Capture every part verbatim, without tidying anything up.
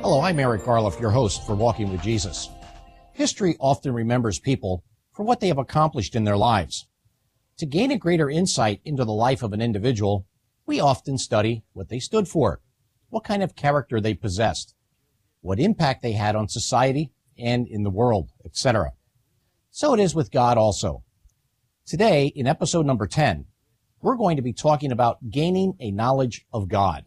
Hello, I'm Eric Garloff, your host for Walking with Jesus. History often remembers people for what they have accomplished in their lives. To gain a greater insight into the life of an individual, we often study what they stood for, what kind of character they possessed, what impact they had on society and in the world, et cetera. So it is with God also. Today, in episode number ten, we're going to be talking about gaining a knowledge of God.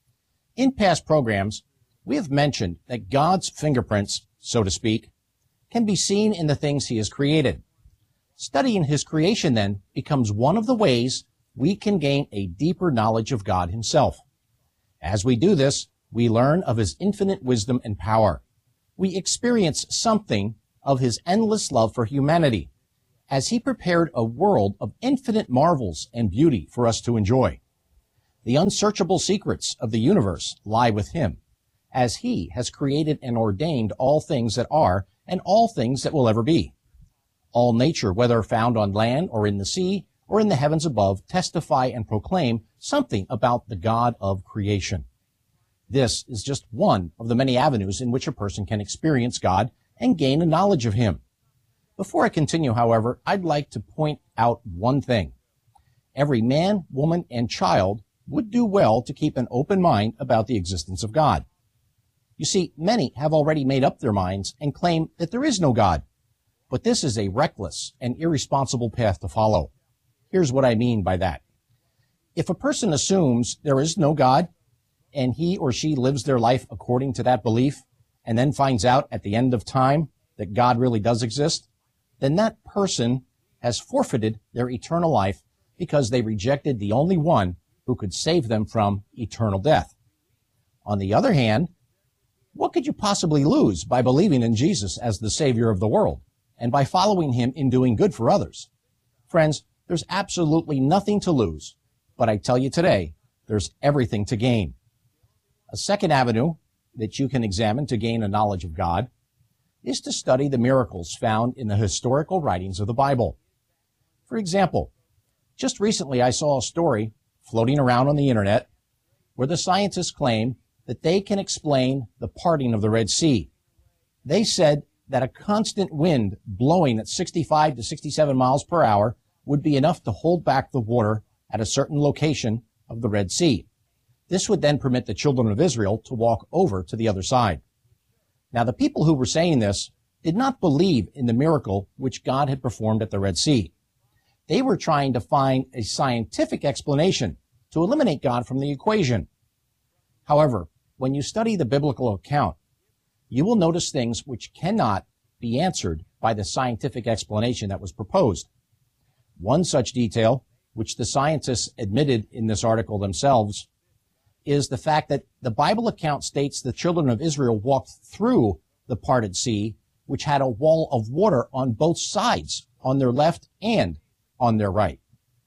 In past programs, we have mentioned that God's fingerprints, so to speak, can be seen in the things he has created. Studying his creation, then, becomes one of the ways we can gain a deeper knowledge of God himself. As we do this, we learn of his infinite wisdom and power. We experience something of his endless love for humanity, as he prepared a world of infinite marvels and beauty for us to enjoy. The unsearchable secrets of the universe lie with him, as he has created and ordained all things that are and all things that will ever be. All nature, whether found on land or in the sea or in the heavens above, testify and proclaim something about the God of creation. This is just one of the many avenues in which a person can experience God and gain a knowledge of him. Before I continue, however, I'd like to point out one thing. Every man, woman, and child would do well to keep an open mind about the existence of God. You see, many have already made up their minds and claim that there is no God. But this is a reckless and irresponsible path to follow. Here's what I mean by that. If a person assumes there is no God, and he or she lives their life according to that belief, and then finds out at the end of time that God really does exist, then that person has forfeited their eternal life because they rejected the only one who could save them from eternal death. On the other hand, what could you possibly lose by believing in Jesus as the Savior of the world and by following him in doing good for others? Friends, there's absolutely nothing to lose, but I tell you today, there's everything to gain. A second avenue that you can examine to gain a knowledge of God is to study the miracles found in the historical writings of the Bible. For example, just recently I saw a story floating around on the internet where the scientists claim that they can explain the parting of the Red Sea. They said that a constant wind blowing at sixty-five to sixty-seven miles per hour would be enough to hold back the water at a certain location of the Red Sea. This would then permit the children of Israel to walk over to the other side. Now, the people who were saying this did not believe in the miracle which God had performed at the Red Sea. They were trying to find a scientific explanation to eliminate God from the equation. However, when you study the biblical account, you will notice things which cannot be answered by the scientific explanation that was proposed. One such detail, which the scientists admitted in this article themselves, is the fact that the Bible account states the children of Israel walked through the parted sea, which had a wall of water on both sides, on their left and on their right.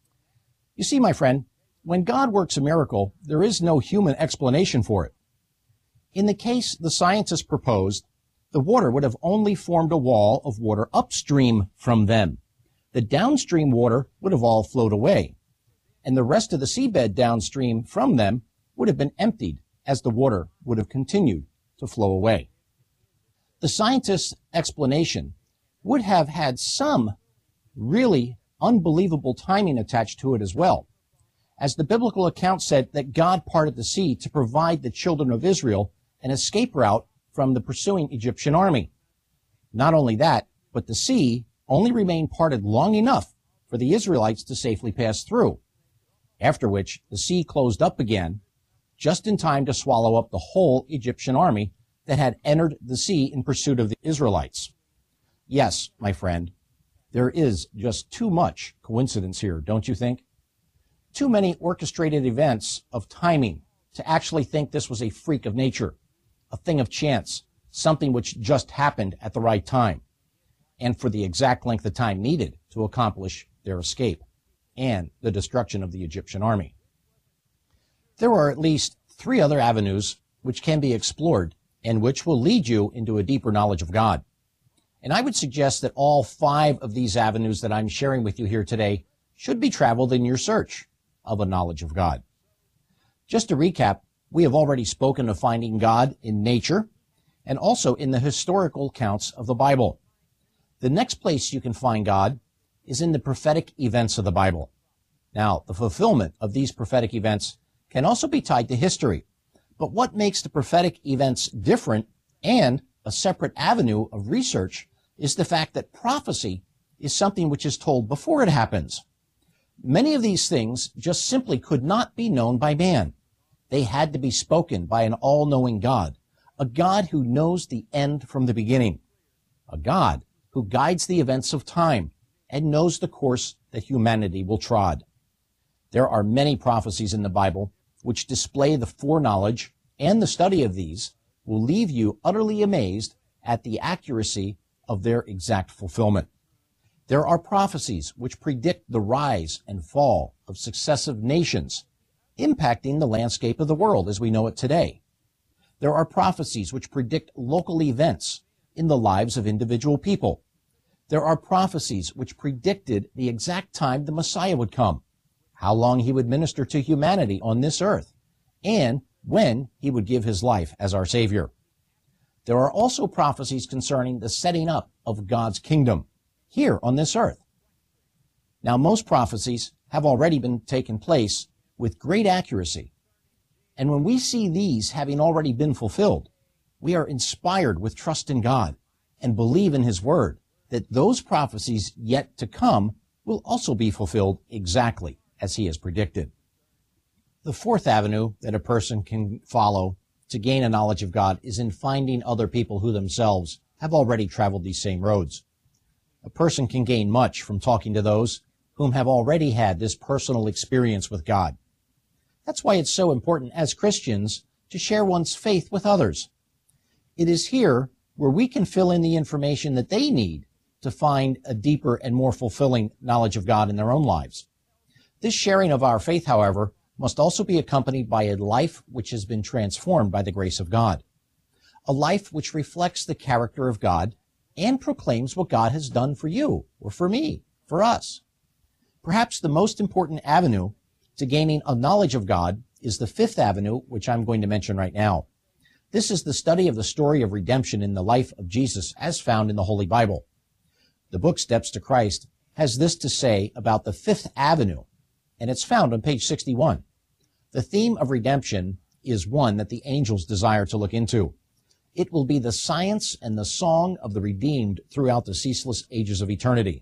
You see, my friend, when God works a miracle, there is no human explanation for it. In the case the scientists proposed, the water would have only formed a wall of water upstream from them. The downstream water would have all flowed away, and the rest of the seabed downstream from them would have been emptied as the water would have continued to flow away. The scientists' explanation would have had some really unbelievable timing attached to it as well, as the biblical account said that God parted the sea to provide the children of Israel an escape route from the pursuing Egyptian army. Not only that, but the sea only remained parted long enough for the Israelites to safely pass through, after which the sea closed up again, just in time to swallow up the whole Egyptian army that had entered the sea in pursuit of the Israelites. Yes, my friend, there is just too much coincidence here, don't you think? Too many orchestrated events of timing to actually think this was a freak of nature, a thing of chance, something which just happened at the right time, and for the exact length of time needed to accomplish their escape and the destruction of the Egyptian army. There are at least three other avenues which can be explored and which will lead you into a deeper knowledge of God. And I would suggest that all five of these avenues that I'm sharing with you here today should be traveled in your search of a knowledge of God. Just to recap, we have already spoken of finding God in nature, and also in the historical accounts of the Bible. The next place you can find God is in the prophetic events of the Bible. Now, the fulfillment of these prophetic events can also be tied to history. But what makes the prophetic events different and a separate avenue of research is the fact that prophecy is something which is told before it happens. Many of these things just simply could not be known by man. They had to be spoken by an all-knowing God, a God who knows the end from the beginning, a God who guides the events of time and knows the course that humanity will trod. There are many prophecies in the Bible which display the foreknowledge, and the study of these will leave you utterly amazed at the accuracy of their exact fulfillment. There are prophecies which predict the rise and fall of successive nations, impacting the landscape of the world as we know it today. There are prophecies which predict local events in the lives of individual people. There are prophecies which predicted the exact time the Messiah would come, how long he would minister to humanity on this earth, and when he would give his life as our Savior. There are also prophecies concerning the setting up of God's kingdom here on this earth. Now, most prophecies have already been taken place with great accuracy. And when we see these having already been fulfilled, we are inspired with trust in God and believe in his word that those prophecies yet to come will also be fulfilled exactly as he has predicted. The fourth avenue that a person can follow to gain a knowledge of God is in finding other people who themselves have already traveled these same roads. A person can gain much from talking to those whom have already had this personal experience with God. That's why it's so important as Christians to share one's faith with others. It is here where we can fill in the information that they need to find a deeper and more fulfilling knowledge of God in their own lives. This sharing of our faith, however, must also be accompanied by a life which has been transformed by the grace of God, a life which reflects the character of God and proclaims what God has done for you, or for me, for us. Perhaps the most important avenue to gaining a knowledge of God is the fifth avenue, which I'm going to mention right now. This is the study of the story of redemption in the life of Jesus as found in the Holy Bible. The book Steps to Christ has this to say about the fifth avenue, and it's found on page sixty-one. The theme of redemption is one that the angels desire to look into. It will be the science and the song of the redeemed throughout the ceaseless ages of eternity.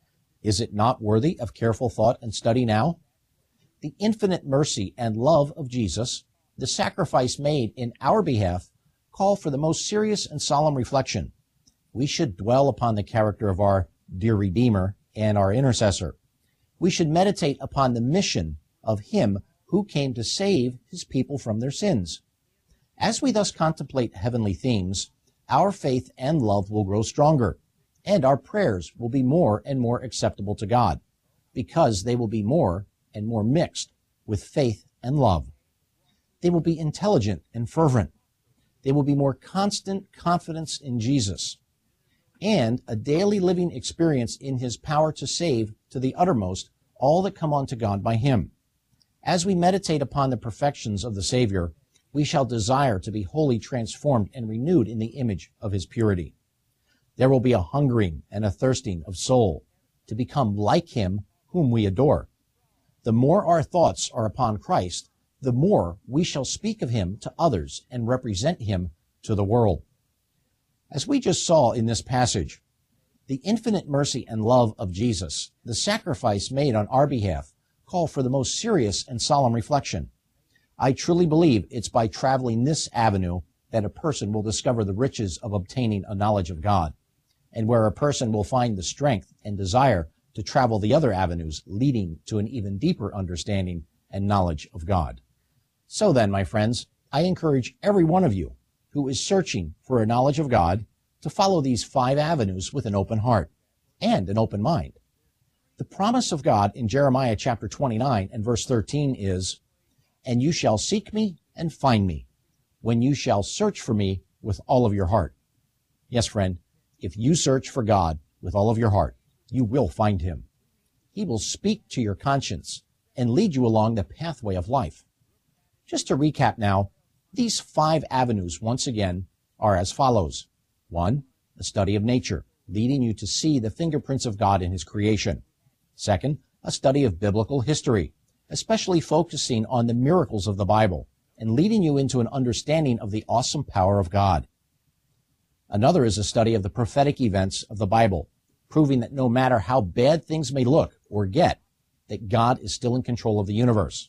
Is it not worthy of careful thought and study now? The infinite mercy and love of Jesus, the sacrifice made in our behalf, call for the most serious and solemn reflection. We should dwell upon the character of our dear Redeemer and our intercessor. We should meditate upon the mission of him who came to save his people from their sins. As we thus contemplate heavenly themes, our faith and love will grow stronger, and our prayers will be more and more acceptable to God, because they will be more and more mixed with faith and love. They will be intelligent and fervent. They will be more constant confidence in Jesus, and a daily living experience in his power to save to the uttermost all that come unto God by him. As we meditate upon the perfections of the Savior, we shall desire to be wholly transformed and renewed in the image of his purity. There will be a hungering and a thirsting of soul to become like him whom we adore. The more our thoughts are upon Christ, the more we shall speak of him to others and represent him to the world. As we just saw in this passage, the infinite mercy and love of Jesus, the sacrifice made on our behalf, call for the most serious and solemn reflection. I truly believe it's by traveling this avenue that a person will discover the riches of obtaining a knowledge of God, and where a person will find the strength and desire to travel the other avenues leading to an even deeper understanding and knowledge of God. So then, my friends, I encourage every one of you who is searching for a knowledge of God to follow these five avenues with an open heart and an open mind. The promise of God in Jeremiah chapter twenty-nine and verse thirteen is, "And you shall seek me and find me, when you shall search for me with all of your heart." Yes, friend, if you search for God with all of your heart, you will find him. He will speak to your conscience and lead you along the pathway of life. Just to recap now, these five avenues, once again, are as follows. One, a study of nature, leading you to see the fingerprints of God in His creation. Second, a study of biblical history, especially focusing on the miracles of the Bible and leading you into an understanding of the awesome power of God. Another is a study of the prophetic events of the Bible, proving that no matter how bad things may look or get, that God is still in control of the universe.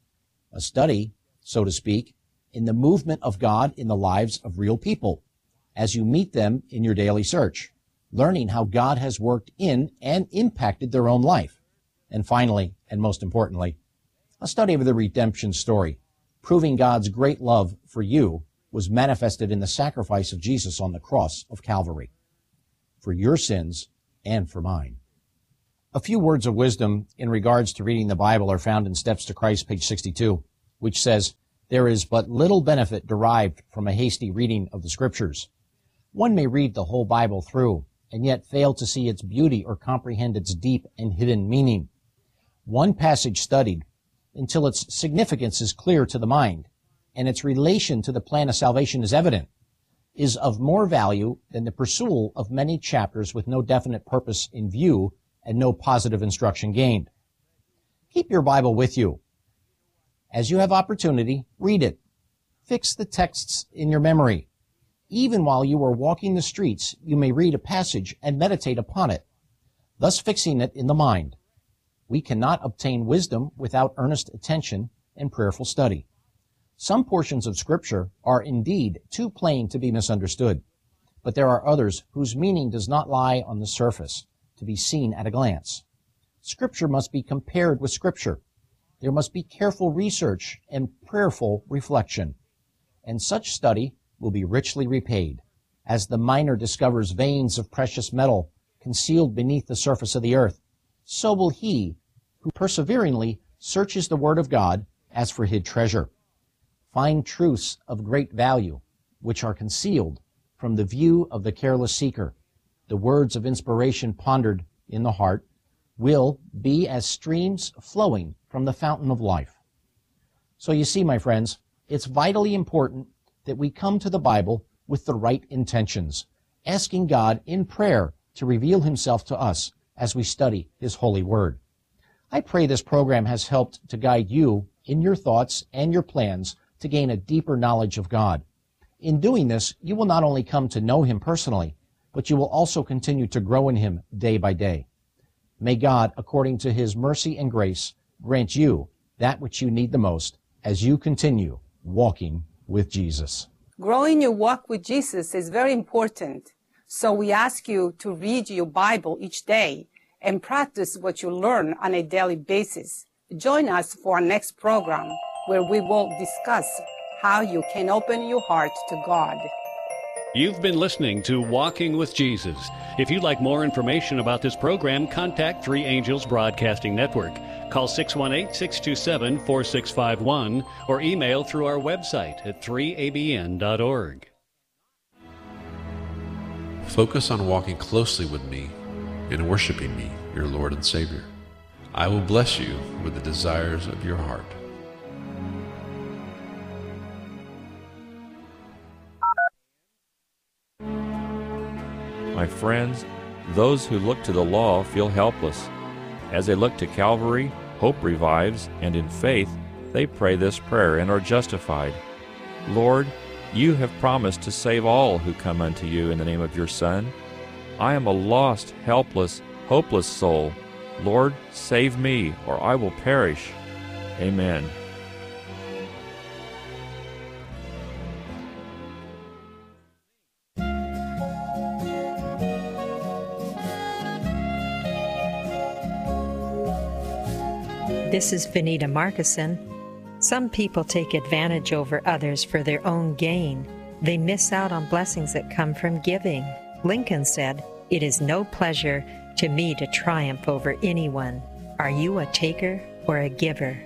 A study, so to speak, in the movement of God in the lives of real people, as you meet them in your daily search, learning how God has worked in and impacted their own life. And finally, and most importantly, a study of the redemption story, proving God's great love for you was manifested in the sacrifice of Jesus on the cross of Calvary, for your sins and for mine. A few words of wisdom in regards to reading the Bible are found in Steps to Christ, page sixty-two, which says, "There is but little benefit derived from a hasty reading of the Scriptures. One may read the whole Bible through and yet fail to see its beauty or comprehend its deep and hidden meaning. One passage studied until its significance is clear to the mind and its relation to the plan of salvation is evident, is of more value than the pursuit of many chapters with no definite purpose in view and no positive instruction gained." Keep your Bible with you. As you have opportunity, read it. Fix the texts in your memory. Even while you are walking the streets, you may read a passage and meditate upon it, thus fixing it in the mind. We cannot obtain wisdom without earnest attention and prayerful study. Some portions of Scripture are indeed too plain to be misunderstood, but there are others whose meaning does not lie on the surface to be seen at a glance. Scripture must be compared with Scripture. There must be careful research and prayerful reflection, and such study will be richly repaid. As the miner discovers veins of precious metal concealed beneath the surface of the earth, so will he who perseveringly searches the Word of God as for hid treasure. Find truths of great value, which are concealed from the view of the careless seeker. The words of inspiration pondered in the heart will be as streams flowing from the fountain of life. So you see, my friends, it's vitally important that we come to the Bible with the right intentions, asking God in prayer to reveal Himself to us as we study His holy Word. I pray this program has helped to guide you in your thoughts and your plans to gain a deeper knowledge of God. In doing this, you will not only come to know Him personally, but you will also continue to grow in Him day by day. May God, according to His mercy and grace, grant you that which you need the most as you continue walking with Jesus. Growing your walk with Jesus is very important. So we ask you to read your Bible each day and practice what you learn on a daily basis. Join us for our next program, where we will discuss how you can open your heart to God. You've been listening to Walking with Jesus. If you'd like more information about this program, contact Three Angels Broadcasting Network. Call six one eight, six two seven, four six five one or email through our website at three a b n dot org. Focus on walking closely with me and worshiping me, your Lord and Savior. I will bless you with the desires of your heart. My friends, those who look to the law feel helpless. As they look to Calvary, hope revives, and in faith, they pray this prayer and are justified. Lord, you have promised to save all who come unto you in the name of your Son. I am a lost, helpless, hopeless soul. Lord, save me, or I will perish. Amen. This is Vanita Markison. Some people take advantage over others for their own gain. They miss out on blessings that come from giving. Lincoln said, "It is no pleasure to me to triumph over anyone. Are you a taker or a giver?"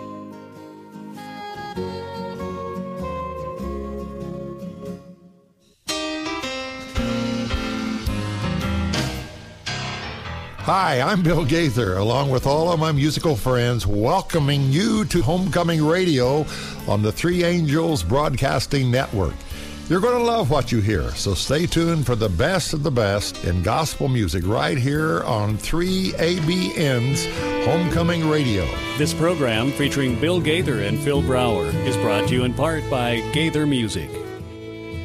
Hi, I'm Bill Gaither, along with all of my musical friends, welcoming you to Homecoming Radio on the Three Angels Broadcasting Network. You're going to love what you hear, so stay tuned for the best of the best in gospel music right here on three A B N's Homecoming Radio. This program, featuring Bill Gaither and Phil Brower, is brought to you in part by Gaither Music.